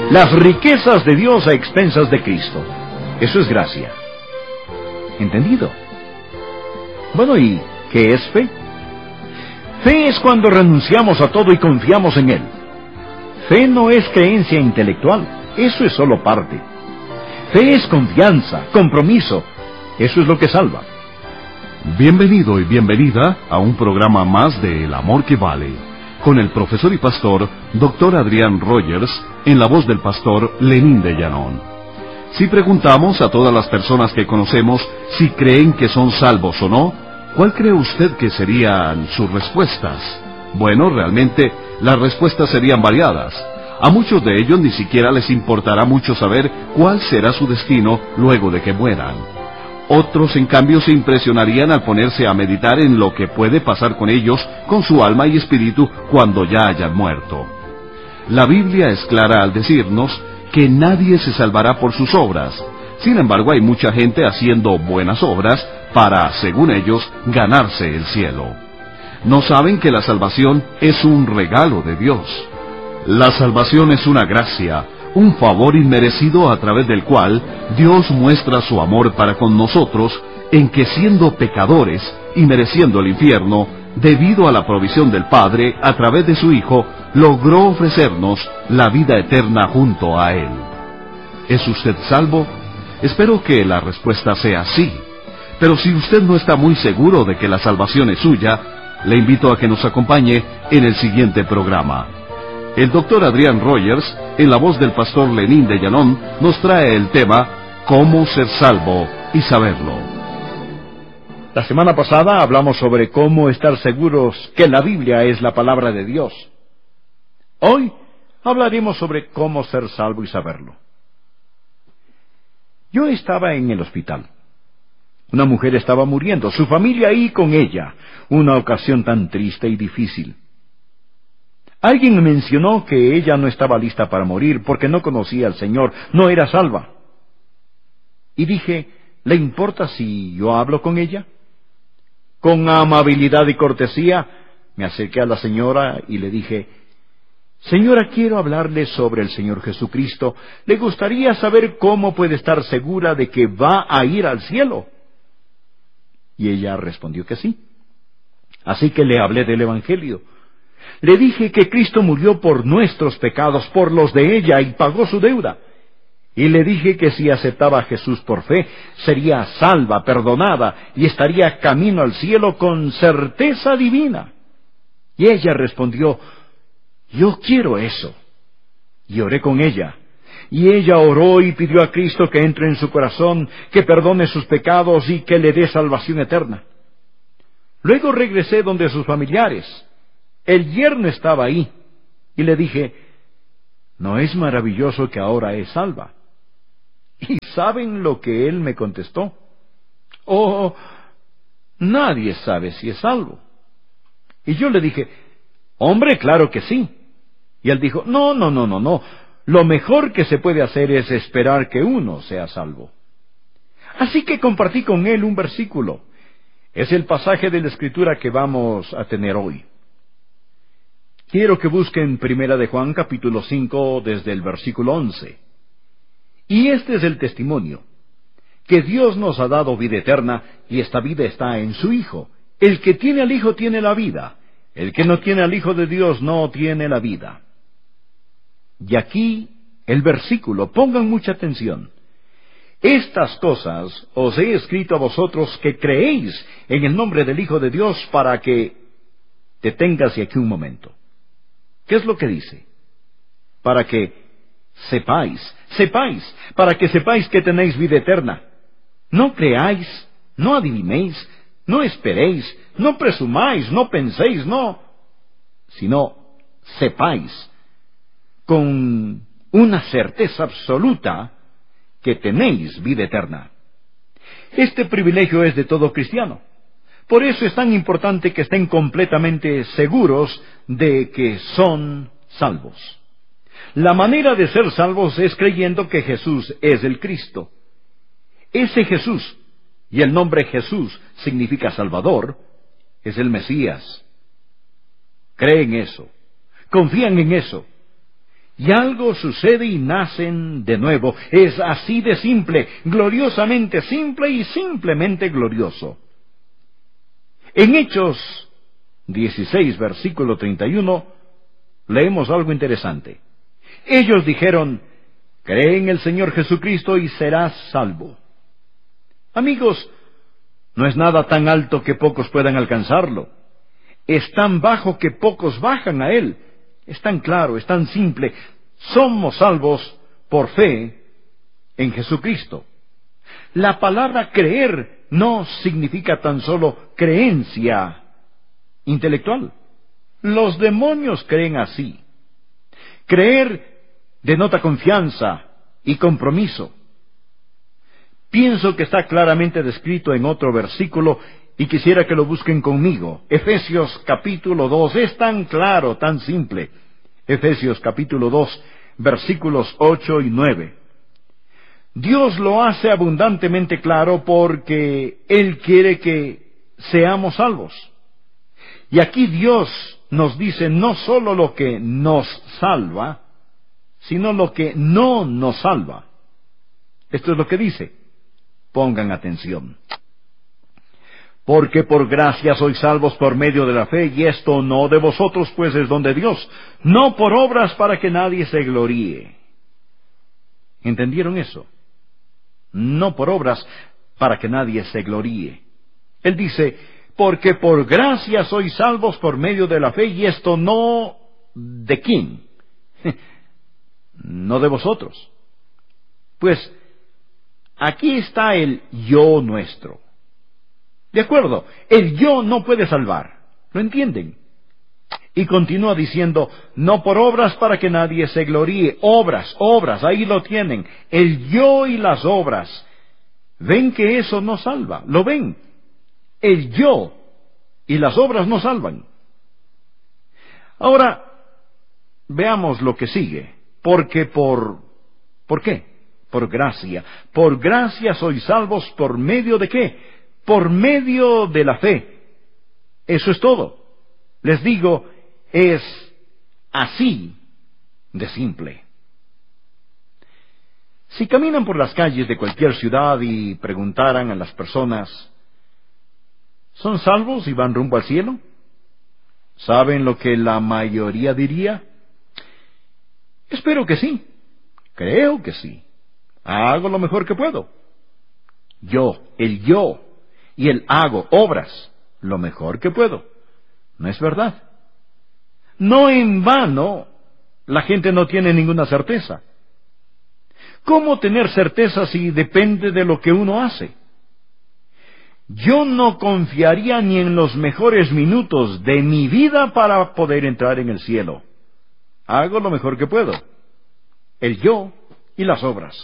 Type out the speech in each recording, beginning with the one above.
Las riquezas de Dios a expensas de Cristo. Eso es gracia. ¿Entendido? Bueno, ¿y qué es fe? Fe es cuando renunciamos a todo y confiamos en Él. Fe no es creencia intelectual, eso es solo parte. Fe es confianza, compromiso, eso es lo que salva. Bienvenido y bienvenida a un programa más de El Amor que Vale, con el profesor y pastor Dr. Adrián Rogers, en la voz del pastor Lenín de Llanón. Si preguntamos a todas las personas que conocemos si creen que son salvos o no, ¿cuál cree usted que serían sus respuestas? Bueno, realmente las respuestas serían variadas. A muchos de ellos ni siquiera les importará mucho saber cuál será su destino luego de que mueran. Otros, en cambio, se impresionarían al ponerse a meditar en lo que puede pasar con ellos, con su alma y espíritu, cuando ya hayan muerto. La Biblia es clara al decirnos que nadie se salvará por sus obras. Sin embargo, hay mucha gente haciendo buenas obras para, según ellos, ganarse el cielo. No saben que la salvación es un regalo de Dios. La salvación es una gracia, un favor inmerecido a través del cual Dios muestra su amor para con nosotros, en que siendo pecadores y mereciendo el infierno, debido a la provisión del Padre a través de su Hijo, logró ofrecernos la vida eterna junto a Él. ¿Es usted salvo? Espero que la respuesta sea sí. Pero si usted no está muy seguro de que la salvación es suya, le invito a que nos acompañe en el siguiente programa. El Dr. Adrián Rogers, en la voz del pastor Lenín de Llanón, nos trae el tema ¿Cómo ser salvo y saberlo? La semana pasada hablamos sobre cómo estar seguros que la Biblia es la palabra de Dios. Hoy hablaremos sobre cómo ser salvo y saberlo. Yo estaba en el hospital. Una mujer estaba muriendo, su familia ahí con ella. Una ocasión tan triste y difícil. Alguien me mencionó que ella no estaba lista para morir porque no conocía al Señor, no era salva. Y dije, ¿le importa si yo hablo con ella? Con amabilidad y cortesía me acerqué a la señora y le dije, Señora, quiero hablarle sobre el Señor Jesucristo. ¿Le gustaría saber cómo puede estar segura de que va a ir al cielo? Y ella respondió que sí. Así que le hablé del Evangelio. Le dije que Cristo murió por nuestros pecados, por los de ella, y pagó su deuda. Y le dije que si aceptaba a Jesús por fe, sería salva, perdonada, y estaría camino al cielo con certeza divina. Y ella respondió, yo quiero eso. Y oré con ella. Y ella oró y pidió a Cristo que entre en su corazón, que perdone sus pecados y que le dé salvación eterna. Luego regresé donde sus familiares. El yerno estaba ahí, y le dije, ¿no es maravilloso que ahora es salva? ¿Y saben lo que él me contestó? Oh, nadie sabe si es salvo. Y yo le dije, hombre, claro que sí. Y él dijo, no, lo mejor que se puede hacer es esperar que uno sea salvo. Así que compartí con él un versículo. Es el pasaje de la Escritura que vamos a tener hoy. Quiero que busquen 1 de Juan capítulo 5 desde el versículo 11. Y este es el testimonio, que Dios nos ha dado vida eterna, y esta vida está en su Hijo. El que tiene al Hijo tiene la vida. El que no tiene al Hijo de Dios no tiene la vida. Y aquí el versículo, pongan mucha atención. Estas cosas os he escrito a vosotros que creéis en el nombre del Hijo de Dios para que... Deténgase aquí un momento. ¿Qué es lo que dice? Para que sepáis, para que sepáis que tenéis vida eterna. No creáis, no adivinéis, no esperéis, no presumáis, no penséis, no, sino sepáis con una certeza absoluta que tenéis vida eterna. Este privilegio es de todo cristiano. Por eso es tan importante que estén completamente seguros de que son salvos. La manera de ser salvos es creyendo que Jesús es el Cristo. Ese Jesús, y el nombre Jesús significa Salvador, es el Mesías. Creen eso, confían en eso. y algo sucede y nacen de nuevo. Es así de simple, gloriosamente simple y simplemente glorioso. En Hechos 16, versículo 31, leemos algo interesante. Ellos dijeron: cree en el Señor Jesucristo y serás salvo. Amigos, no es nada tan alto que pocos puedan alcanzarlo. Es tan bajo que pocos bajan a él. Es tan claro, es tan simple. Somos salvos por fe en Jesucristo. La palabra creer no significa tan solo creencia intelectual. Los demonios creen así. Creer denota confianza y compromiso. Pienso que está claramente descrito en otro versículo y quisiera que lo busquen conmigo. Efesios capítulo 2, es tan claro, tan simple. Efesios capítulo 2, versículos 8 y 9. Dios lo hace abundantemente claro porque Él quiere que seamos salvos. Y aquí Dios nos dice no solo lo que nos salva, sino lo que no nos salva. Esto es lo que dice. Pongan atención. Porque por gracia sois salvos por medio de la fe, y esto no de vosotros, pues es don de Dios, no por obras para que nadie se gloríe. ¿Entendieron eso? No por obras para que nadie se gloríe. Él dice, porque por gracia sois salvos por medio de la fe, y esto no ¿de quién? No de vosotros. Pues aquí está el yo nuestro. De acuerdo, el yo no puede salvar. ¿Lo entienden? Y continúa diciendo, no por obras para que nadie se gloríe. Obras, ahí lo tienen. El yo y las obras. ¿Ven que eso no salva? ¿Lo ven? El yo y las obras no salvan. Ahora, veamos lo que sigue. Porque ¿por qué? Por gracia. Por gracia sois salvos por medio de qué? Por medio de la fe. Eso es todo. Les digo, es así de simple. Si caminan por las calles de cualquier ciudad y preguntaran a las personas, ¿son salvos y van rumbo al cielo? ¿Saben lo que la mayoría diría? Espero que sí. Creo que sí. Hago lo mejor que puedo. El yo, y el hago, obras, lo mejor que puedo. ¿No es verdad? No en vano, la gente no tiene ninguna certeza. ¿Cómo tener certeza si depende de lo que uno hace? Yo no confiaría ni en los mejores minutos de mi vida para poder entrar en el cielo. Hago lo mejor que puedo. El yo y las obras.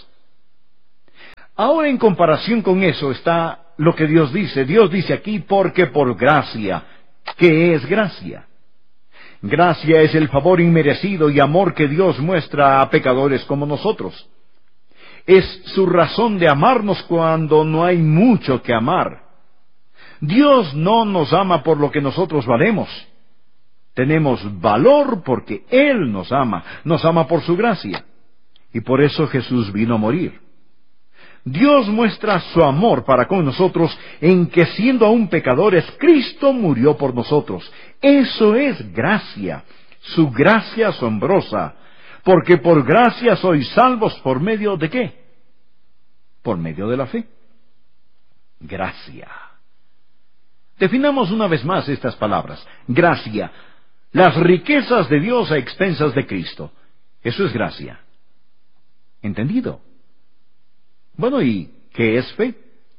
Ahora, en comparación con eso está lo que Dios dice. Dios dice aquí, porque por gracia. ¿Qué es gracia? Gracia es el favor inmerecido y amor que Dios muestra a pecadores como nosotros. Es su razón de amarnos cuando no hay mucho que amar. Dios no nos ama por lo que nosotros valemos. Tenemos valor porque Él nos ama por su gracia. Y por eso Jesús vino a morir. Dios muestra su amor para con nosotros en que siendo aún pecadores, Cristo murió por nosotros. Eso es gracia, su gracia asombrosa, porque por gracia sois salvos por medio de ¿qué? Por medio de la fe. Gracia. Definamos una vez más estas palabras. Gracia, las riquezas de Dios a expensas de Cristo. Eso es gracia. ¿Entendido? Bueno, ¿y qué es fe?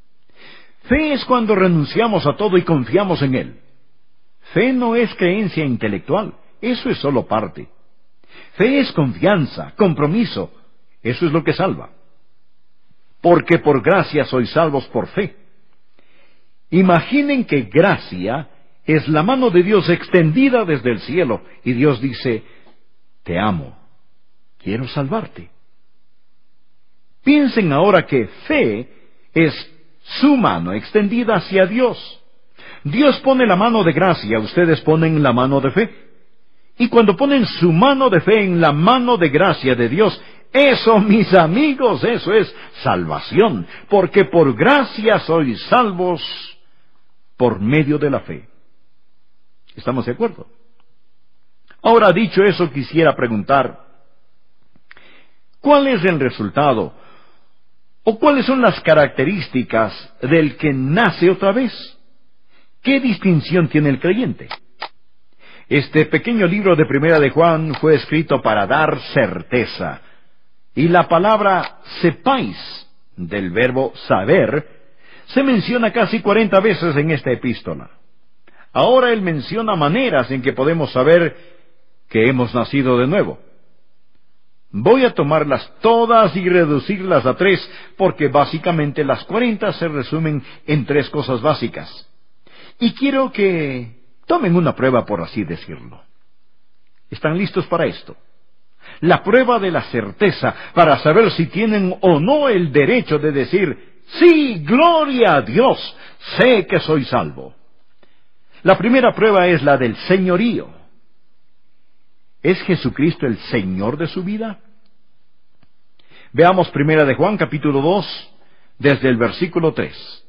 Fe es cuando renunciamos a todo y confiamos en Él. Fe no es creencia intelectual, eso es solo parte. Fe es confianza, compromiso, eso es lo que salva. Porque por gracia sois salvos por fe. Imaginen que gracia es la mano de Dios extendida desde el cielo, y Dios dice, te amo, quiero salvarte. Piensen ahora que fe es su mano extendida hacia Dios. Dios pone la mano de gracia, ustedes ponen la mano de fe. Y cuando ponen su mano de fe en la mano de gracia de Dios, eso, mis amigos, eso es salvación, porque por gracia sois salvos por medio de la fe. ¿Estamos de acuerdo? Ahora, dicho eso, quisiera preguntar, ¿cuál es el resultado? ¿O cuáles son las características del que nace otra vez? ¿Qué distinción tiene el creyente? Este pequeño libro de Primera de Juan fue escrito para dar certeza. Y la palabra sepáis, del verbo saber, se menciona casi 40 veces en esta epístola. Ahora él menciona maneras en que podemos saber que hemos nacido de nuevo. Voy a tomarlas todas y reducirlas a 3, porque básicamente las 40 se resumen en 3 cosas básicas. Y quiero que tomen una prueba, por así decirlo. ¿Están listos para esto? La prueba de la certeza, para saber si tienen o no el derecho de decir, sí, gloria a Dios, sé que soy salvo. La primera prueba es la del señorío. ¿Es Jesucristo el Señor de su vida? Veamos Primera de Juan, capítulo 2, desde el versículo 3.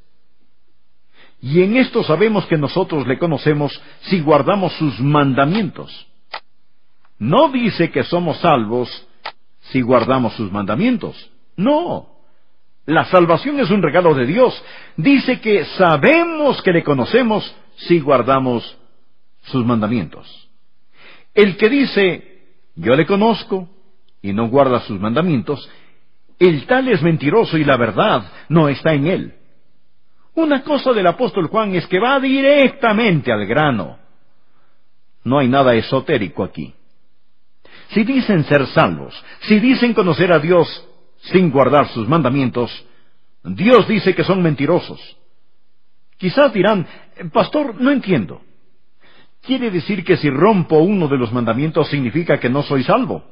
Y en esto sabemos que nosotros le conocemos si guardamos sus mandamientos. No dice que somos salvos si guardamos sus mandamientos. No. La salvación es un regalo de Dios. Dice que sabemos que le conocemos si guardamos sus mandamientos. El que dice, yo le conozco, y no guarda sus mandamientos, el tal es mentiroso y la verdad no está en él. Una cosa del apóstol Juan es que va directamente al grano. No hay nada esotérico aquí. Si dicen ser salvos, si dicen conocer a Dios sin guardar sus mandamientos, Dios dice que son mentirosos. Quizás dirán, pastor, no entiendo. ¿Quiere decir que si rompo uno de los mandamientos significa que no soy salvo?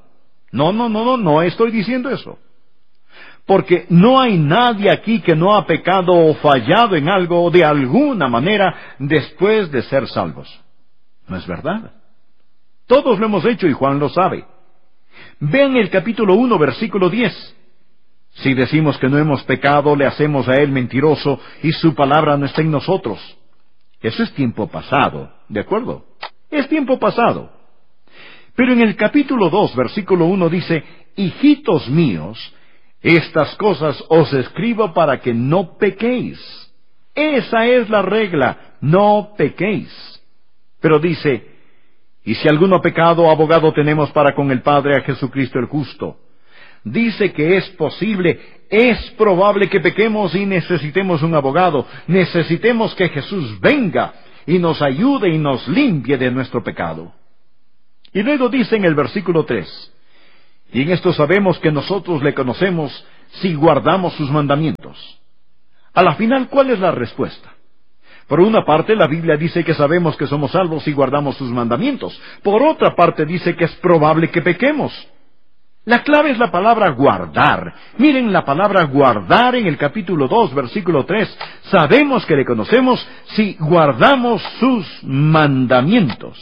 No estoy diciendo eso. Porque no hay nadie aquí que no ha pecado o fallado en algo de alguna manera después de ser salvos. ¿No es verdad? Todos lo hemos hecho y Juan lo sabe. Vean el capítulo 1, versículo 10. Si decimos que no hemos pecado, le hacemos a él mentiroso y su palabra no está en nosotros. Eso es tiempo pasado, ¿de acuerdo? Es tiempo pasado. Pero en el capítulo 2, versículo 1 dice, hijitos míos, estas cosas os escribo para que no pequéis. Esa es la regla, no pequéis. Pero dice, y si alguno ha pecado, abogado tenemos para con el Padre a Jesucristo el justo. Dice que es posible, es probable que pequemos y necesitemos un abogado. Necesitemos que Jesús venga y nos ayude y nos limpie de nuestro pecado. Y luego dice en el versículo 3, y en esto sabemos que nosotros le conocemos si guardamos sus mandamientos. A la final, ¿cuál es la respuesta? Por una parte, la Biblia dice que sabemos que somos salvos si guardamos sus mandamientos. Por otra parte, dice que es probable que pequemos. La clave es la palabra guardar. Miren la palabra guardar en el capítulo 2, versículo 3. Sabemos que le conocemos si guardamos sus mandamientos.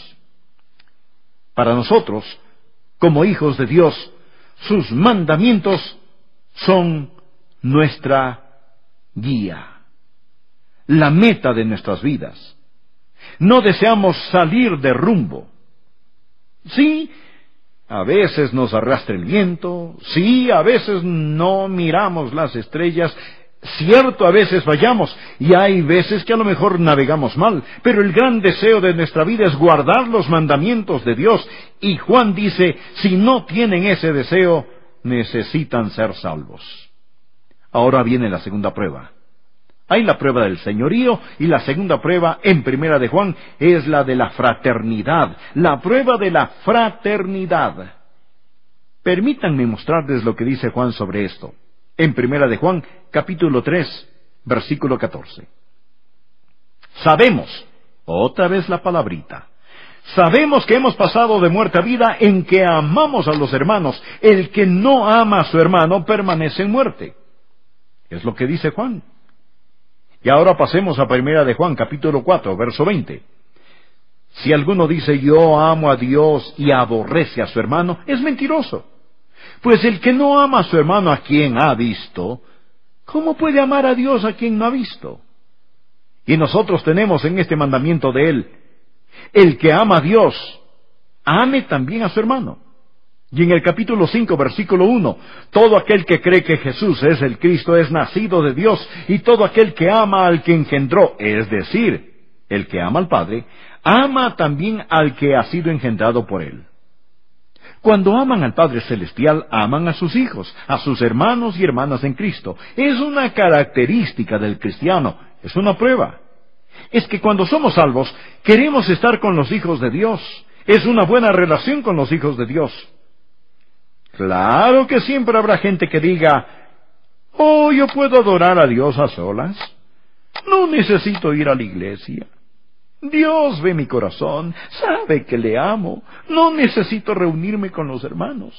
Para nosotros, como hijos de Dios, sus mandamientos son nuestra guía, la meta de nuestras vidas. No deseamos salir de rumbo. Sí, a veces nos arrastra el viento, sí, a veces no miramos las estrellas, cierto, a veces fallamos, y hay veces que a lo mejor navegamos mal, pero el gran deseo de nuestra vida es guardar los mandamientos de Dios, y Juan dice, si no tienen ese deseo, necesitan ser salvos. Ahora viene la segunda prueba. Hay la prueba del señorío, y la segunda prueba, en Primera de Juan, es la de la fraternidad. La prueba de la fraternidad. Permítanme mostrarles lo que dice Juan sobre esto. En Primera de Juan, capítulo 3, versículo 14. Sabemos, otra vez la palabrita, sabemos que hemos pasado de muerte a vida en que amamos a los hermanos. El que no ama a su hermano permanece en muerte. Es lo que dice Juan. Y ahora pasemos a Primera de Juan, capítulo 4, verso 20. Si alguno dice yo amo a Dios y aborrece a su hermano, es mentiroso. Pues el que no ama a su hermano a quien ha visto, ¿cómo puede amar a Dios a quien no ha visto? Y nosotros tenemos en este mandamiento de él, el que ama a Dios, ame también a su hermano. Y en el capítulo 5, versículo 1, todo aquel que cree que Jesús es el Cristo es nacido de Dios, y todo aquel que ama al que engendró, es decir, el que ama al Padre, ama también al que ha sido engendrado por él. Cuando aman al Padre Celestial, aman a sus hijos, a sus hermanos y hermanas en Cristo. Es una característica del cristiano, es una prueba. Es que cuando somos salvos, queremos estar con los hijos de Dios. Es una buena relación con los hijos de Dios. Claro que siempre habrá gente que diga, oh, yo puedo adorar a Dios a solas. No necesito ir a la iglesia. Dios ve mi corazón, sabe que le amo. No necesito reunirme con los hermanos.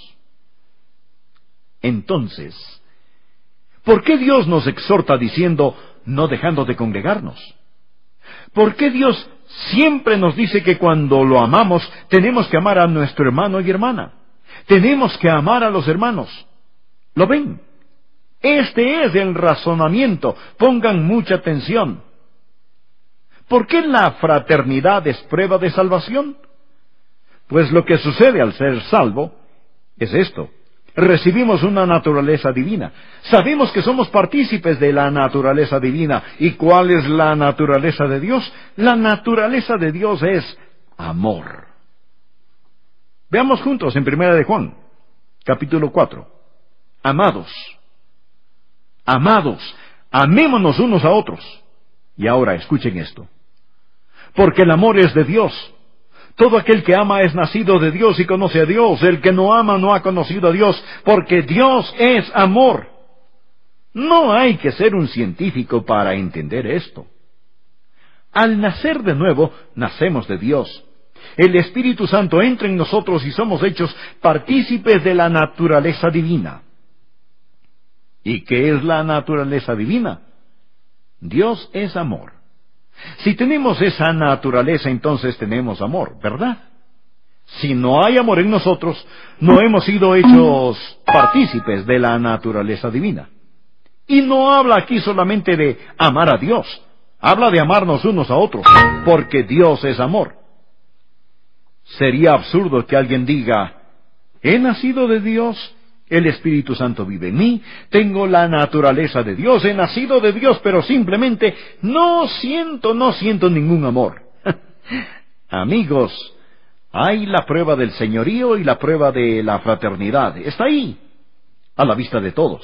Entonces, ¿por qué Dios nos exhorta diciendo, no dejando de congregarnos? ¿Por qué Dios siempre nos dice que cuando lo amamos, tenemos que amar a nuestro hermano y hermana? Tenemos que amar a los hermanos. ¿Lo ven? Este es el razonamiento. Pongan mucha atención. ¿Por qué la fraternidad es prueba de salvación? Pues lo que sucede al ser salvo es esto. Recibimos una naturaleza divina. Sabemos que somos partícipes de la naturaleza divina. ¿Y cuál es la naturaleza de Dios? La naturaleza de Dios es amor. Veamos juntos en 1 de Juan, capítulo 4. Amados, amémonos unos a otros. Y ahora escuchen esto. Porque el amor es de Dios. Todo aquel que ama es nacido de Dios y conoce a Dios. El que no ama no ha conocido a Dios, porque Dios es amor. No hay que ser un científico para entender esto. Al nacer de nuevo, nacemos de Dios. El Espíritu Santo entra en nosotros y somos hechos partícipes de la naturaleza divina. ¿Y qué es la naturaleza divina? Dios es amor. Si tenemos esa naturaleza, entonces tenemos amor, ¿verdad? Si no hay amor en nosotros, no hemos sido hechos partícipes de la naturaleza divina. Y no habla aquí solamente de amar a Dios, habla de amarnos unos a otros, porque Dios es amor. Sería absurdo que alguien diga, he nacido de Dios, el Espíritu Santo vive en mí, tengo la naturaleza de Dios, he nacido de Dios, pero simplemente no siento ningún amor. Amigos, hay la prueba del señorío y la prueba de la fraternidad. Está ahí, a la vista de todos.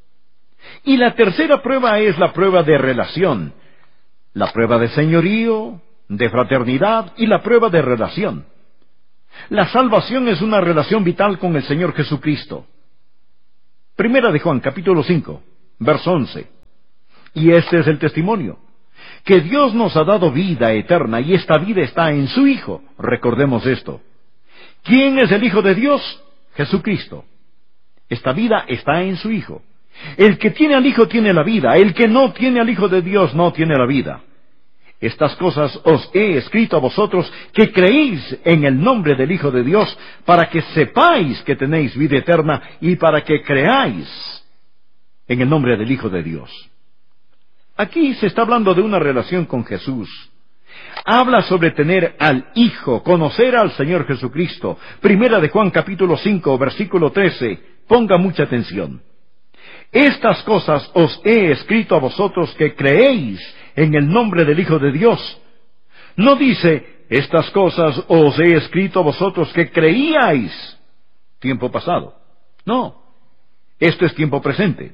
Y la tercera prueba es la prueba de relación. La prueba de señorío, de fraternidad y la prueba de relación. La salvación es una relación vital con el Señor Jesucristo. 1 de Juan, capítulo 5, verso 11. Y este es el testimonio, que Dios nos ha dado vida eterna, y esta vida está en su Hijo. Recordemos esto. ¿Quién es el Hijo de Dios? Jesucristo. Esta vida está en su Hijo. El que tiene al Hijo tiene la vida. El que no tiene al Hijo de Dios no tiene la vida. Estas cosas os he escrito a vosotros que creéis en el nombre del Hijo de Dios, para que sepáis que tenéis vida eterna y para que creáis en el nombre del Hijo de Dios. Aquí se está hablando de una relación con Jesús. Habla sobre tener al Hijo, conocer al Señor Jesucristo. 1 de Juan capítulo 5, versículo 13. Ponga mucha atención. Estas cosas os he escrito a vosotros que creéis en el nombre del Hijo de Dios. No dice, estas cosas os he escrito a vosotros que creíais, tiempo pasado. No, esto es tiempo presente.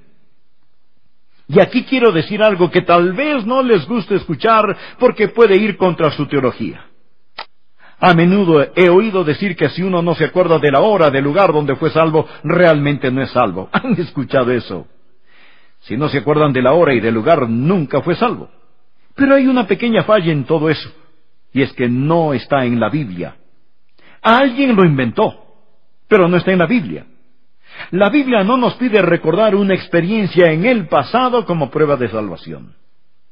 Y aquí quiero decir algo que tal vez no les guste escuchar porque puede ir contra su teología. A menudo he oído decir que si uno no se acuerda de la hora, del lugar donde fue salvo, realmente no es salvo. ¿Han escuchado eso? Si no se acuerdan de la hora y del lugar, nunca fue salvo. Pero hay una pequeña falla en todo eso, y es que no está en la Biblia. Alguien lo inventó, pero no está en la Biblia. La Biblia no nos pide recordar una experiencia en el pasado como prueba de salvación.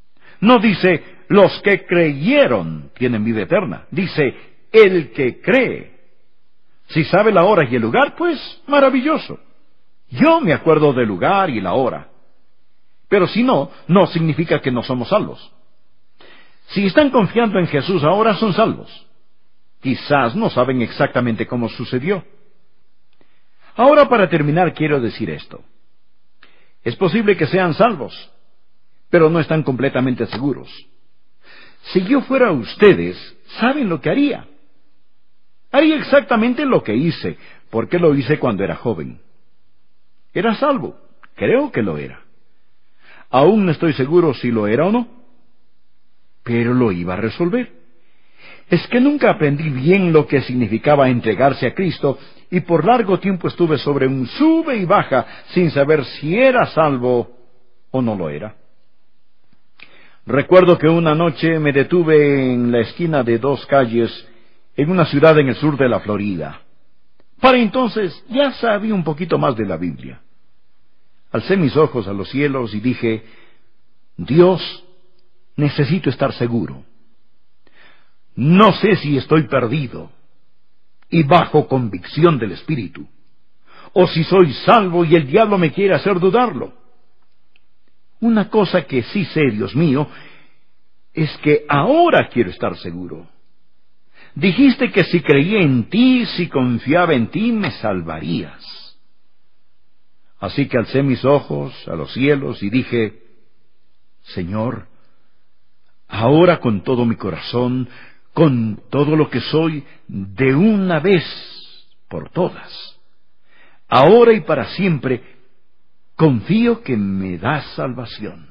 No dice, los que creyeron tienen vida eterna. Dice, el que cree. Si sabe la hora y el lugar, pues maravilloso. Yo me acuerdo del lugar y la hora. Pero si no, no significa que no somos salvos. Si están confiando en Jesús ahora, son salvos. Quizás no saben exactamente cómo sucedió. Ahora, para terminar, quiero decir esto. Es posible que sean salvos, pero no están completamente seguros. Si yo fuera ustedes, ¿saben lo que haría? Haría exactamente lo que hice, porque lo hice cuando era joven. Era salvo, creo que lo era. Aún no estoy seguro si lo era o no, pero lo iba a resolver. Es que nunca aprendí bien lo que significaba entregarse a Cristo, y por largo tiempo estuve sobre un sube y baja sin saber si era salvo o no lo era. Recuerdo que una noche me detuve en la esquina de 2 calles en una ciudad en el sur de la Florida. Para entonces ya sabía un poquito más de la Biblia. Alcé mis ojos a los cielos y dije, Dios, necesito estar seguro. No sé si estoy perdido y bajo convicción del Espíritu, o si soy salvo y el diablo me quiere hacer dudarlo. Una cosa que sí sé, Dios mío, es que ahora quiero estar seguro. Dijiste que si creía en ti, si confiaba en ti, me salvarías. Así que alcé mis ojos a los cielos y dije, Señor, ahora con todo mi corazón, con todo lo que soy, de una vez por todas, ahora y para siempre, confío que me das salvación.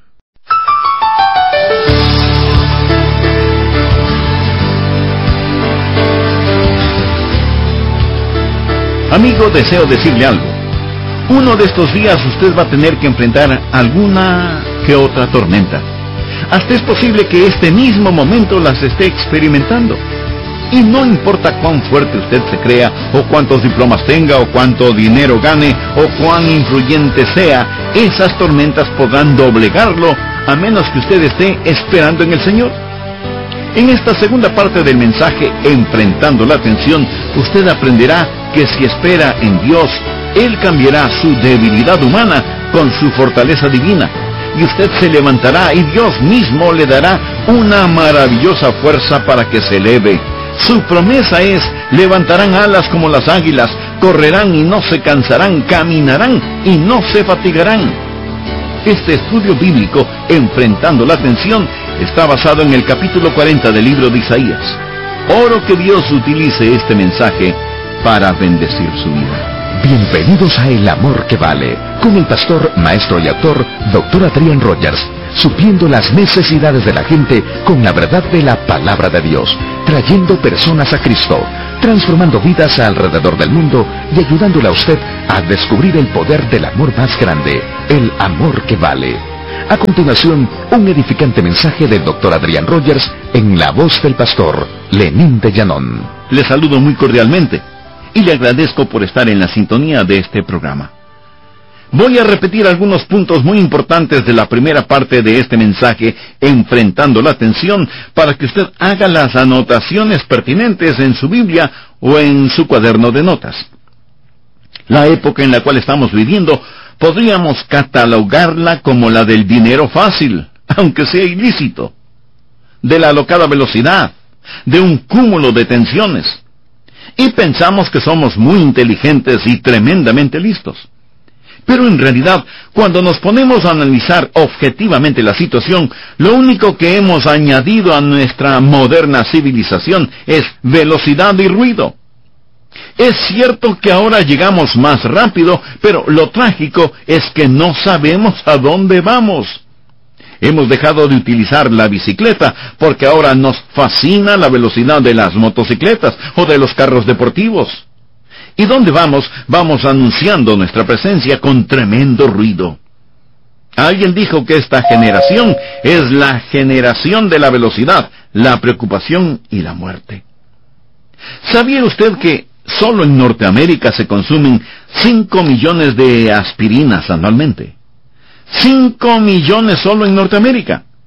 Amigo, deseo decirle algo. Uno de estos días usted va a tener que enfrentar alguna que otra tormenta. Hasta es posible que este mismo momento las esté experimentando. Y no importa cuán fuerte usted se crea, o cuántos diplomas tenga, o cuánto dinero gane, o cuán influyente sea, esas tormentas podrán doblegarlo, a menos que usted esté esperando en el Señor. En esta segunda parte del mensaje, Enfrentando la Tensión, usted aprenderá que si espera en Dios, Él cambiará su debilidad humana con su fortaleza divina, y usted se levantará y Dios mismo le dará una maravillosa fuerza para que se eleve. Su promesa es, levantarán alas como las águilas, correrán y no se cansarán, caminarán y no se fatigarán. Este estudio bíblico, Enfrentando la Tensión, está basado en el capítulo 40 del libro de Isaías. Oro que Dios utilice este mensaje para bendecir su vida. Bienvenidos a El Amor que Vale, con el pastor, maestro y autor, Dr. Adrián Rogers, supliendo las necesidades de la gente con la verdad de la Palabra de Dios, trayendo personas a Cristo, transformando vidas alrededor del mundo y ayudándole a usted a descubrir el poder del amor más grande, el amor que vale. A continuación, un edificante mensaje del Dr. Adrián Rogers en la voz del pastor Lenín de Llanón. Le saludo muy cordialmente y le agradezco por estar en la sintonía de este programa. Voy a repetir algunos puntos muy importantes de la primera parte de este mensaje, Enfrentando la Tensión, para que usted haga las anotaciones pertinentes en su Biblia o en su cuaderno de notas. La época en la cual estamos viviendo podríamos catalogarla como la del dinero fácil, aunque sea ilícito, de la alocada velocidad, de un cúmulo de tensiones. Y pensamos que somos muy inteligentes y tremendamente listos. Pero en realidad, cuando nos ponemos a analizar objetivamente la situación, lo único que hemos añadido a nuestra moderna civilización es velocidad y ruido. Es cierto que ahora llegamos más rápido, pero lo trágico es que no sabemos a dónde vamos. Hemos dejado de utilizar la bicicleta porque ahora nos fascina la velocidad de las motocicletas o de los carros deportivos. ¿Y dónde vamos? Vamos anunciando nuestra presencia con tremendo ruido. Alguien dijo que esta generación es la generación de la velocidad, la preocupación y la muerte. ¿Sabía usted que solo en Norteamérica se consumen 5 millones de aspirinas anualmente? 5 millones solo en Norteamérica.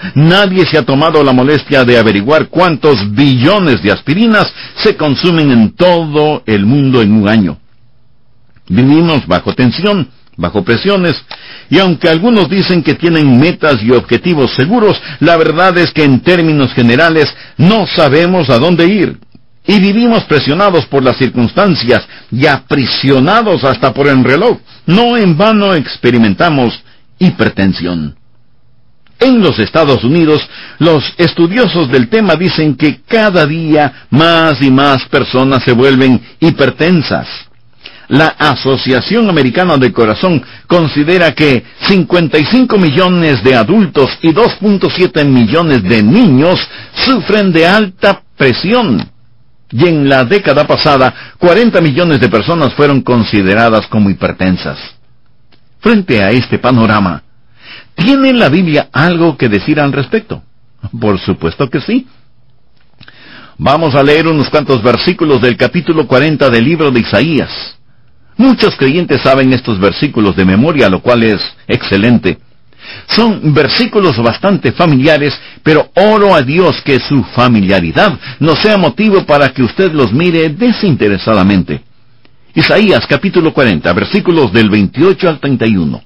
Nadie se ha tomado la molestia de averiguar cuántos billones de aspirinas se consumen en todo el mundo en un año. Vivimos bajo tensión, bajo presiones, y aunque algunos dicen que tienen metas y objetivos seguros, la verdad es que en términos generales no sabemos a dónde ir. Y vivimos presionados por las circunstancias y aprisionados hasta por el reloj. No en vano experimentamos hipertensión. En los Estados Unidos, los estudiosos del tema dicen que cada día más y más personas se vuelven hipertensas. La Asociación Americana del Corazón considera que 55 millones de adultos y 2.7 millones de niños sufren de alta presión. Y en la década pasada, 40 millones de personas fueron consideradas como hipertensas. Frente a este panorama, ¿tiene la Biblia algo que decir al respecto? Por supuesto que sí. Vamos a leer unos cuantos versículos del capítulo 40 del libro de Isaías. Muchos creyentes saben estos versículos de memoria, lo cual es excelente. Son versículos bastante familiares, pero oro a Dios que su familiaridad no sea motivo para que usted los mire desinteresadamente. Isaías capítulo 40, versículos del 28 al 31.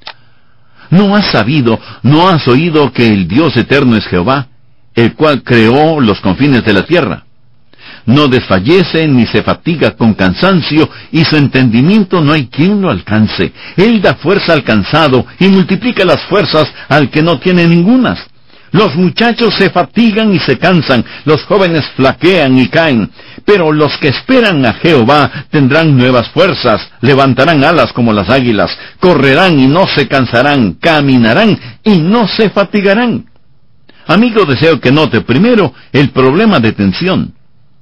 ¿No has sabido, no has oído que el Dios eterno es Jehová, el cual creó los confines de la tierra? No desfallece ni se fatiga con cansancio, y su entendimiento no hay quien lo alcance. Él da fuerza al cansado y multiplica las fuerzas al que no tiene ningunas. Los muchachos se fatigan y se cansan, los jóvenes flaquean y caen. Pero los que esperan a Jehová tendrán nuevas fuerzas, levantarán alas como las águilas, correrán y no se cansarán, caminarán y no se fatigarán. Amigo, deseo que note primero el problema de tensión.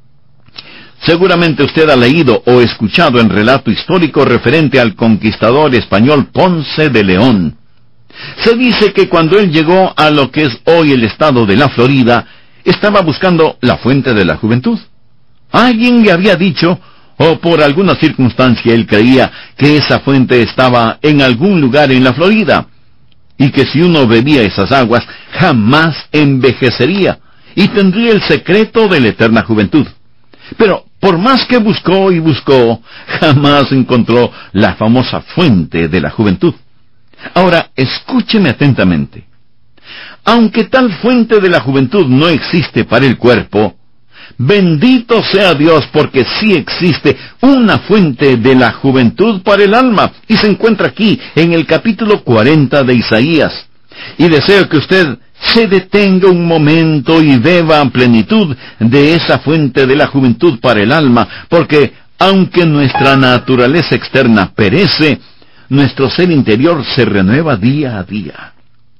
Seguramente usted ha leído o escuchado el relato histórico referente al conquistador español Ponce de León. Se dice que cuando él llegó a lo que es hoy el estado de la Florida, estaba buscando la fuente de la juventud. Alguien le había dicho, o por alguna circunstancia él creía, que esa fuente estaba en algún lugar en la Florida, y que si uno bebía esas aguas, jamás envejecería, y tendría el secreto de la eterna juventud. Pero por más que buscó y buscó, jamás encontró la famosa fuente de la juventud. Ahora, escúcheme atentamente. Aunque tal fuente de la juventud no existe para el cuerpo, bendito sea Dios porque sí existe una fuente de la juventud para el alma, y se encuentra aquí en el capítulo 40 de Isaías. Y deseo que usted se detenga un momento y beba a plenitud de esa fuente de la juventud para el alma, porque aunque nuestra naturaleza externa perece, nuestro ser interior se renueva día a día.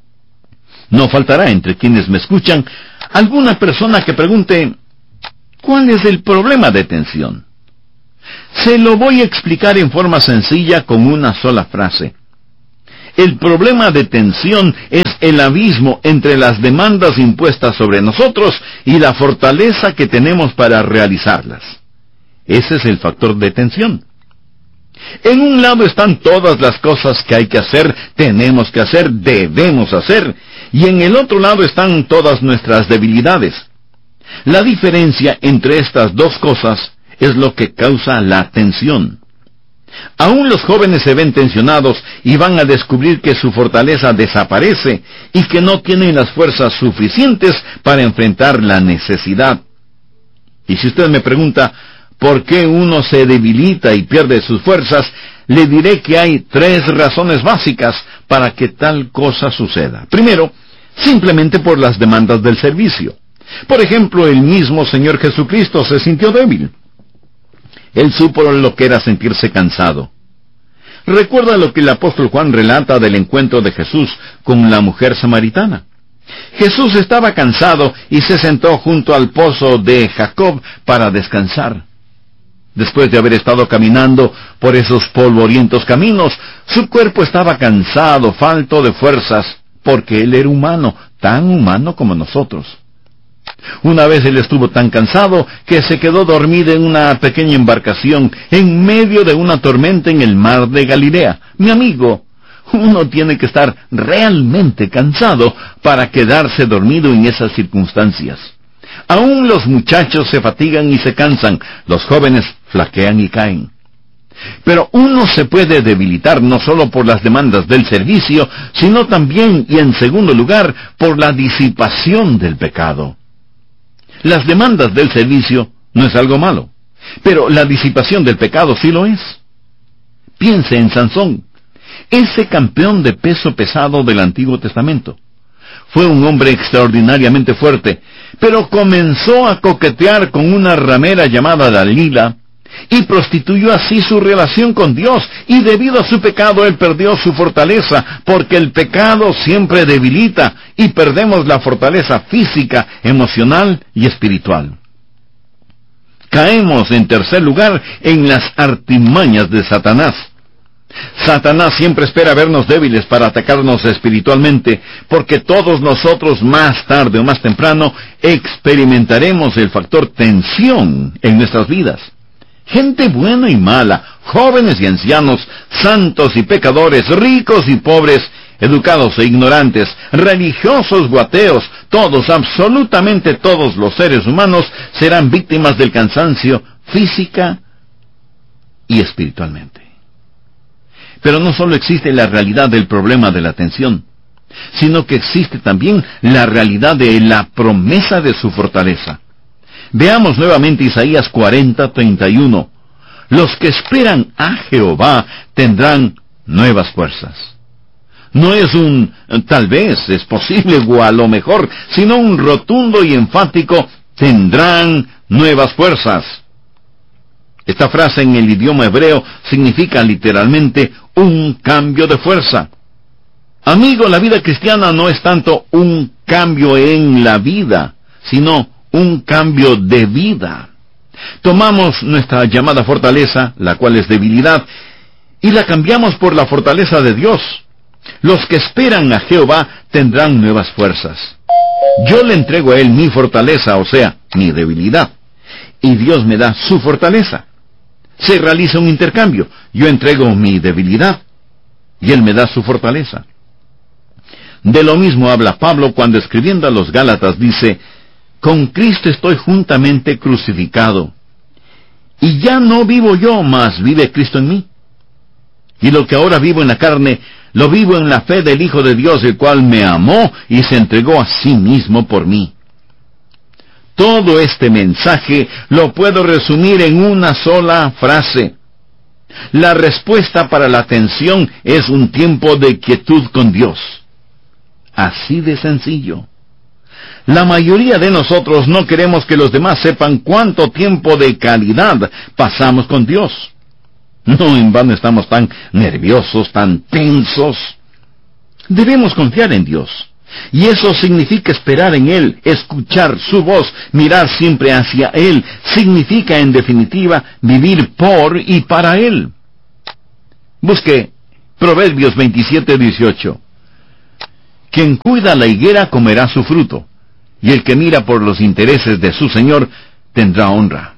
No faltará entre quienes me escuchan alguna persona que pregunte, ¿cuál es el problema de tensión? Se lo voy a explicar en forma sencilla con una sola frase. El problema de tensión es el abismo entre las demandas impuestas sobre nosotros y la fortaleza que tenemos para realizarlas. Ese es el factor de tensión. En un lado están todas las cosas que hay que hacer, tenemos que hacer, debemos hacer, y en el otro lado están todas nuestras debilidades. La diferencia entre estas dos cosas es lo que causa la tensión. Aún los jóvenes se ven tensionados y van a descubrir que su fortaleza desaparece y que no tienen las fuerzas suficientes para enfrentar la necesidad. Y si usted me pregunta por qué uno se debilita y pierde sus fuerzas, le diré que hay 3 razones básicas para que tal cosa suceda. Primero, simplemente por las demandas del servicio. Por ejemplo, el mismo Señor Jesucristo se sintió débil. Él supo lo que era sentirse cansado. Recuerda lo que el apóstol Juan relata del encuentro de Jesús con la mujer samaritana. Jesús estaba cansado y se sentó junto al pozo de Jacob para descansar. Después de haber estado caminando por esos polvorientos caminos, su cuerpo estaba cansado, falto de fuerzas, porque él era humano, tan humano como nosotros. Una vez él estuvo tan cansado que se quedó dormido en una pequeña embarcación en medio de una tormenta en el mar de Galilea. Mi amigo, Uno tiene que estar realmente cansado para quedarse dormido en esas circunstancias. Aún los muchachos se fatigan y se cansan, los jóvenes flaquean y caen. Pero uno se puede debilitar no solo por las demandas del servicio, sino también, y en segundo lugar, por la disipación del pecado. Las demandas del servicio no es algo malo, pero la disipación del pecado sí lo es. Piense en Sansón, ese campeón de peso pesado del Antiguo Testamento. Fue un hombre extraordinariamente fuerte, pero comenzó a coquetear con una ramera llamada Dalila, y prostituyó así su relación con Dios, y debido a su pecado él perdió su fortaleza, porque el pecado siempre debilita, y perdemos la fortaleza física, emocional y espiritual. Caemos, en tercer lugar, en las artimañas de Satanás. Satanás siempre espera vernos débiles para atacarnos espiritualmente, porque todos nosotros más tarde o más temprano experimentaremos el factor tensión en nuestras vidas. Gente buena y mala, jóvenes y ancianos, santos y pecadores, ricos y pobres, educados e ignorantes, religiosos o ateos, todos, absolutamente todos los seres humanos serán víctimas del cansancio física y espiritualmente. Pero no solo existe la realidad del problema de la tensión, sino que existe también la realidad de la promesa de su fortaleza. Veamos nuevamente Isaías 40:31. Los que esperan a Jehová tendrán nuevas fuerzas. No es un tal vez, es posible o a lo mejor, sino un rotundo y enfático tendrán nuevas fuerzas. Esta frase en el idioma hebreo significa literalmente un cambio de fuerza. Amigo, la vida cristiana no es tanto un cambio en la vida, sino un cambio de vida. Tomamos nuestra llamada fortaleza, la cual es debilidad, y la cambiamos por la fortaleza de Dios. Los que esperan a Jehová tendrán nuevas fuerzas. Yo le entrego a Él mi fortaleza, o sea, mi debilidad, y Dios me da su fortaleza. Se realiza un intercambio. Yo entrego mi debilidad, y Él me da su fortaleza. De lo mismo habla Pablo cuando escribiendo a los Gálatas dice: con Cristo estoy juntamente crucificado, y ya no vivo yo, mas vive Cristo en mí. Y lo que ahora vivo en la carne, lo vivo en la fe del Hijo de Dios, el cual me amó y se entregó a sí mismo por mí. Todo este mensaje lo puedo resumir en una sola frase. La respuesta para la tensión es un tiempo de quietud con Dios. Así de sencillo. La mayoría de nosotros no queremos que los demás sepan cuánto tiempo de calidad pasamos con Dios. No en vano estamos tan nerviosos, tan tensos. Debemos confiar en Dios. Y eso significa esperar en Él, escuchar su voz, mirar siempre hacia Él. Significa, en definitiva, vivir por y para Él. Busque Proverbios 27:18. Quien cuida la higuera comerá su fruto, y el que mira por los intereses de su Señor tendrá honra.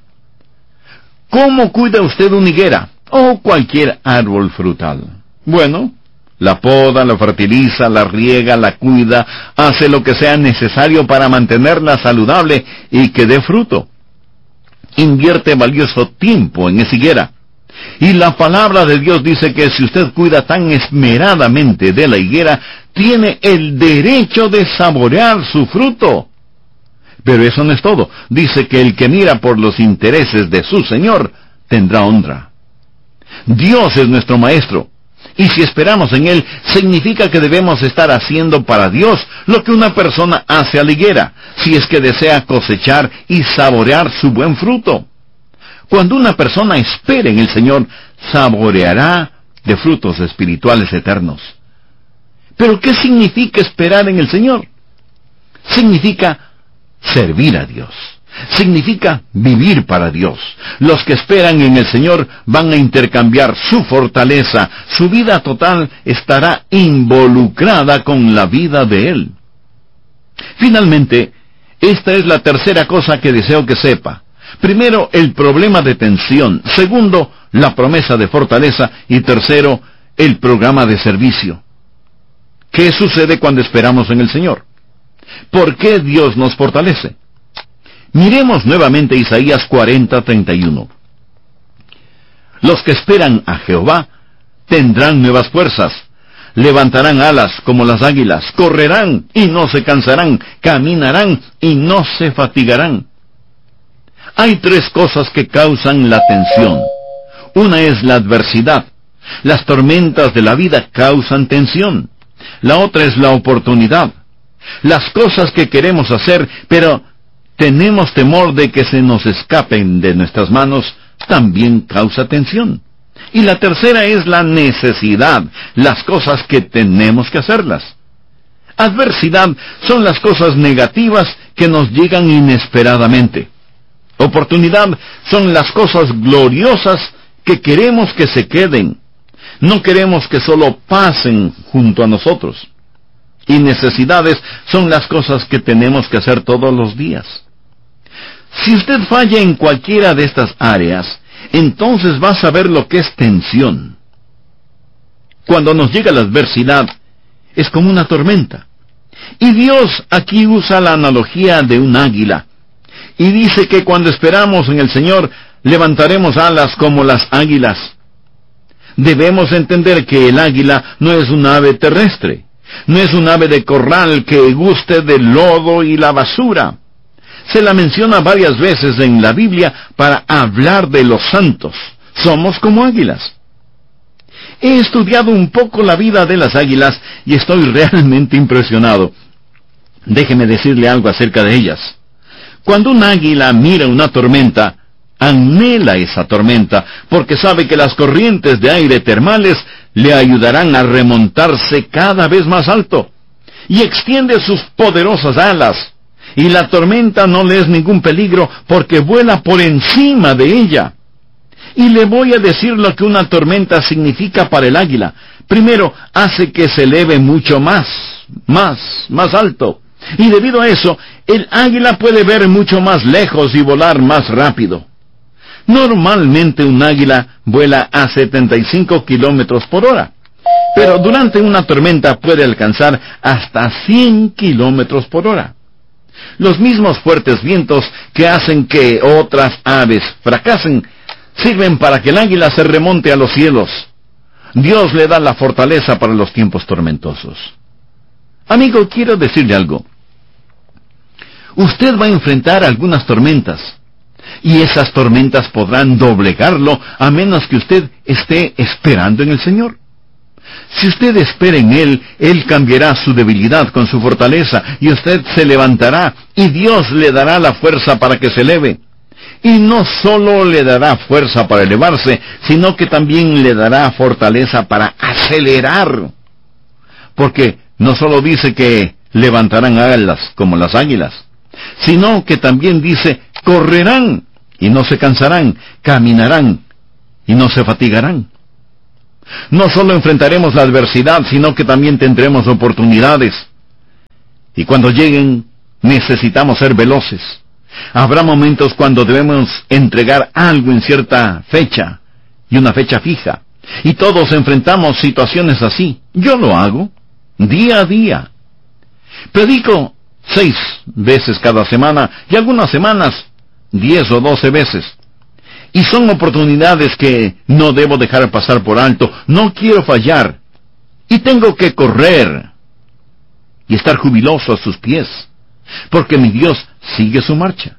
¿Cómo cuida usted una higuera o cualquier árbol frutal? Bueno, la poda, la fertiliza, la riega, la cuida, hace lo que sea necesario para mantenerla saludable y que dé fruto. Invierte valioso tiempo en esa higuera. Y la palabra de Dios dice que si usted cuida tan esmeradamente de la higuera, tiene el derecho de saborear su fruto. Pero eso no es todo. Dice que el que mira por los intereses de su Señor tendrá honra. Dios es nuestro Maestro. Y si esperamos en Él, significa que debemos estar haciendo para Dios lo que una persona hace a la higuera, si es que desea cosechar y saborear su buen fruto. Cuando una persona espera en el Señor, saboreará de frutos espirituales eternos. ¿Pero qué significa esperar en el Señor? Significa servir a Dios. Significa vivir para Dios. Los que esperan en el Señor van a intercambiar su fortaleza. Su vida total estará involucrada con la vida de Él. Finalmente, esta es la tercera cosa que deseo que sepa. Primero, el problema de tensión. Segundo, la promesa de fortaleza. Y tercero, el programa de servicio. ¿Qué sucede cuando esperamos en el Señor? ¿Por qué Dios nos fortalece? Miremos nuevamente Isaías 40:31. Los que esperan a Jehová tendrán nuevas fuerzas, levantarán alas como las águilas, correrán y no se cansarán, caminarán y no se fatigarán. Hay tres cosas que causan la tensión. Una es la adversidad. Las tormentas de la vida causan tensión. La otra es la oportunidad. Las cosas que queremos hacer, pero tenemos temor de que se nos escapen de nuestras manos, también causa tensión. Y la tercera es la necesidad, las cosas que tenemos que hacerlas. Adversidad son las cosas negativas que nos llegan inesperadamente. Oportunidad son las cosas gloriosas que queremos que se queden. No queremos que solo pasen junto a nosotros. Y necesidades son las cosas que tenemos que hacer todos los días. Si usted falla en cualquiera de estas áreas, entonces va a saber lo que es tensión. Cuando nos llega la adversidad, es como una tormenta. Y Dios aquí usa la analogía de un águila. Y dice que cuando esperamos en el Señor, levantaremos alas como las águilas. Debemos entender que el águila no es un ave terrestre. No es un ave de corral que guste del lodo y la basura. Se la menciona varias veces en la Biblia para hablar de los santos. Somos como águilas. He estudiado un poco la vida de las águilas y estoy realmente impresionado. Déjeme decirle algo acerca de ellas. Cuando un águila mira una tormenta, anhela esa tormenta, porque sabe que las corrientes de aire termales le ayudarán a remontarse cada vez más alto, y extiende sus poderosas alas, y la tormenta no le es ningún peligro, porque vuela por encima de ella. Y le voy a decir lo que una tormenta significa para el águila. Primero, hace que se eleve mucho más alto. Y debido a eso, el águila puede ver mucho más lejos y volar más rápido. Normalmente un águila vuela a 75 kilómetros por hora, pero durante una tormenta puede alcanzar hasta 100 kilómetros por hora. Los mismos fuertes vientos que hacen que otras aves fracasen sirven para que el águila se remonte a los cielos. Dios le da la fortaleza para los tiempos tormentosos. Amigo, quiero decirle algo. Usted va a enfrentar algunas tormentas, y esas tormentas podrán doblegarlo a menos que usted esté esperando en el Señor. Si usted espera en Él, Él cambiará su debilidad con su fortaleza, y usted se levantará, y Dios le dará la fuerza para que se eleve. Y no solo le dará fuerza para elevarse, sino que también le dará fortaleza para acelerar. Porque no solo dice que levantarán alas como las águilas, sino que también dice, correrán y no se cansarán, caminarán y no se fatigarán. No solo enfrentaremos la adversidad, sino que también tendremos oportunidades. Y cuando lleguen, necesitamos ser veloces. Habrá momentos cuando debemos entregar algo en cierta fecha, y una fecha fija. Y todos enfrentamos situaciones así. Yo lo hago, día a día. Predico 6 veces cada semana, y algunas semanas 10 o 12 veces. Y son oportunidades que no debo dejar pasar por alto. No quiero fallar. Y tengo que correr y estar jubiloso a sus pies, porque mi Dios sigue su marcha.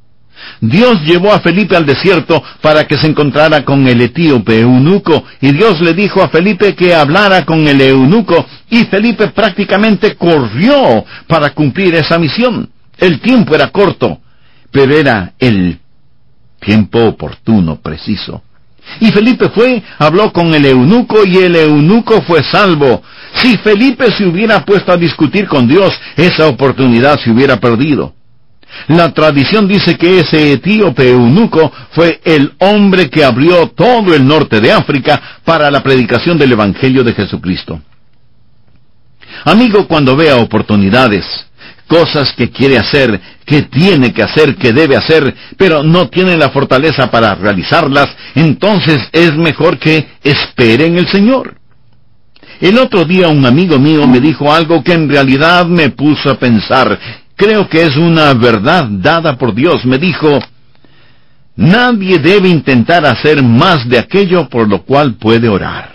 Dios llevó a Felipe al desierto para que se encontrara con el etíope eunuco, y Dios le dijo a Felipe que hablara con el eunuco, y Felipe prácticamente corrió para cumplir esa misión. El tiempo era corto, pero era el tiempo oportuno, preciso. Y Felipe fue, habló con el eunuco, y el eunuco fue salvo. Si Felipe se hubiera puesto a discutir con Dios, esa oportunidad se hubiera perdido. La tradición dice que ese etíope eunuco fue el hombre que abrió todo el norte de África para la predicación del Evangelio de Jesucristo. Amigo, cuando vea oportunidades, cosas que quiere hacer, que tiene que hacer, que debe hacer, pero no tiene la fortaleza para realizarlas, entonces es mejor que espere en el Señor. El otro día un amigo mío me dijo algo que en realidad me puso a pensar. Creo que es una verdad dada por Dios. Me dijo: nadie debe intentar hacer más de aquello por lo cual puede orar.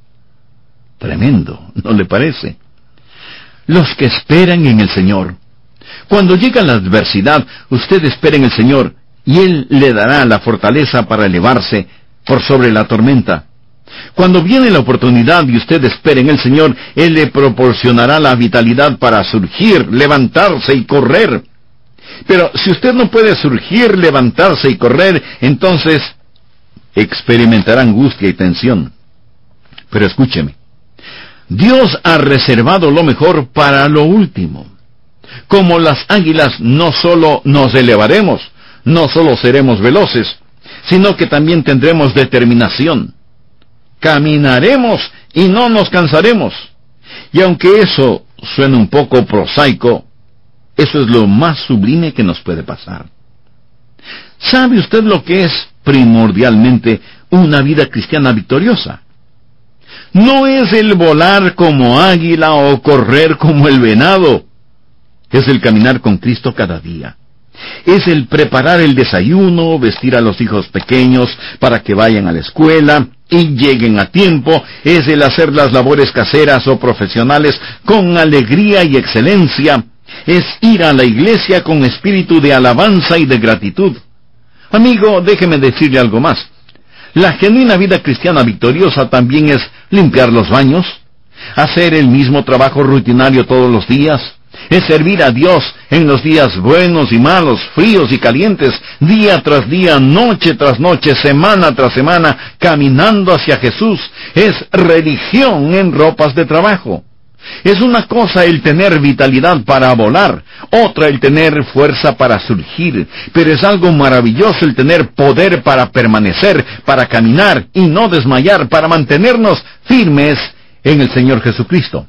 Tremendo, ¿no le parece? Los que esperan en el Señor. Cuando llega la adversidad, usted espera en el Señor, y Él le dará la fortaleza para elevarse por sobre la tormenta. Cuando viene la oportunidad y usted espera en el Señor, Él le proporcionará la vitalidad para surgir, levantarse y correr. Pero si usted no puede surgir, levantarse y correr, entonces experimentará angustia y tensión. Pero escúcheme, Dios ha reservado lo mejor para lo último. Como las águilas, no solo nos elevaremos, no solo seremos veloces, sino que también tendremos determinación. Caminaremos y no nos cansaremos. Y aunque eso suena un poco prosaico, eso es lo más sublime que nos puede pasar. ¿Sabe usted lo que es primordialmente una vida cristiana victoriosa? No es el volar como águila o correr como el venado. Es el caminar con Cristo cada día. Es el preparar el desayuno, vestir a los hijos pequeños para que vayan a la escuela y lleguen a tiempo. Es el hacer las labores caseras o profesionales con alegría y excelencia. Es ir a la iglesia con espíritu de alabanza y de gratitud. Amigo, déjeme decirle algo más. La genuina vida cristiana victoriosa también es limpiar los baños, hacer el mismo trabajo rutinario todos los días, es servir a Dios en los días buenos y malos, fríos y calientes, día tras día, noche tras noche, semana tras semana, caminando hacia Jesús. Es religión en ropas de trabajo. Es una cosa el tener vitalidad para volar, otra el tener fuerza para surgir, pero es algo maravilloso el tener poder para permanecer, para caminar y no desmayar, para mantenernos firmes en el Señor Jesucristo.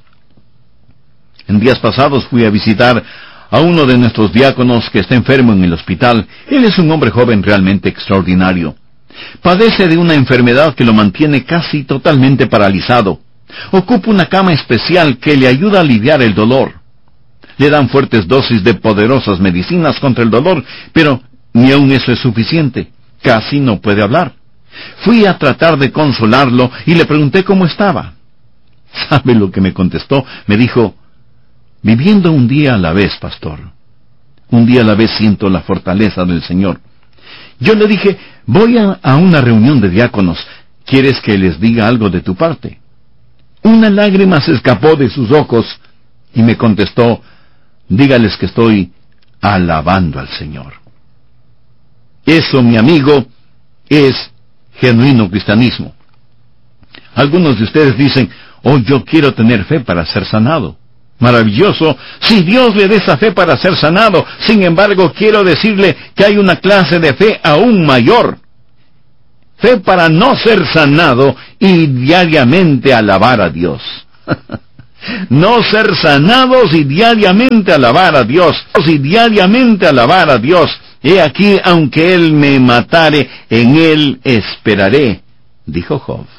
En días pasados fui a visitar a uno de nuestros diáconos que está enfermo en el hospital. Él es un hombre joven realmente extraordinario. Padece de una enfermedad que lo mantiene casi totalmente paralizado. Ocupa una cama especial que le ayuda a aliviar el dolor. Le dan fuertes dosis de poderosas medicinas contra el dolor, pero ni aun eso es suficiente. Casi no puede hablar. Fui a tratar de consolarlo y le pregunté cómo estaba. ¿Sabe lo que me contestó? Me dijo: viviendo un día a la vez, pastor. Un día a la vez siento la fortaleza del Señor. Yo le dije: voy a una reunión de diáconos. ¿Quieres que les diga algo de tu parte? Una lágrima se escapó de sus ojos y me contestó: dígales que estoy alabando al Señor. Eso, mi amigo, es genuino cristianismo. Algunos de ustedes dicen: oh, yo quiero tener fe para ser sanado. Maravilloso, si Dios le da esa fe para ser sanado. Sin embargo, quiero decirle que hay una clase de fe aún mayor. Fe para no ser sanado y diariamente alabar a Dios. No ser sanados y diariamente alabar a Dios. Y diariamente alabar a Dios. He aquí, aunque Él me matare, en Él esperaré, dijo Job.